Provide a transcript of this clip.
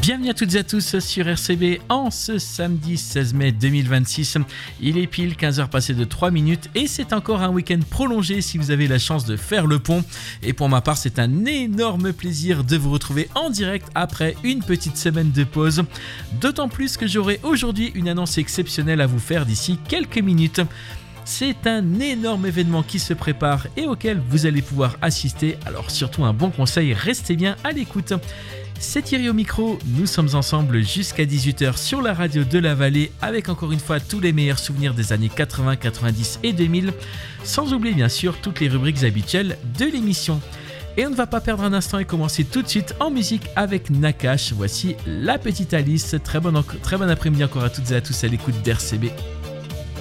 Bienvenue à toutes et à tous sur RCB en ce samedi 16 mai 2026. Il est pile 15h passées de 3 minutes et c'est encore un week-end prolongé si vous avez la chance de faire le pont. Et pour ma part, c'est un énorme plaisir de vous retrouver en direct après une petite semaine de pause. D'autant plus que j'aurai aujourd'hui une annonce exceptionnelle à vous faire d'ici quelques minutes. C'est un énorme événement qui se prépare et auquel vous allez pouvoir assister. Alors surtout un bon conseil, restez bien à l'écoute. C'est Thierry au micro, nous sommes ensemble jusqu'à 18h sur la radio de la Vallée avec encore une fois tous les meilleurs souvenirs des années 80, 90 et 2000, sans oublier bien sûr toutes les rubriques habituelles de l'émission. Et on ne va pas perdre un instant et commencer tout de suite en musique avec Nakash. Voici la petite Alice, très bon après-midi encore à toutes et à tous à l'écoute d'RCB.